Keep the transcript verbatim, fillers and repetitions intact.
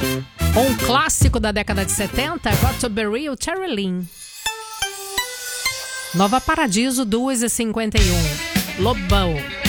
Um clássico da década de setenta, Got to Be Real, Terry Lynn. Nova Paradiso, duas e cinquenta e um. Lobão.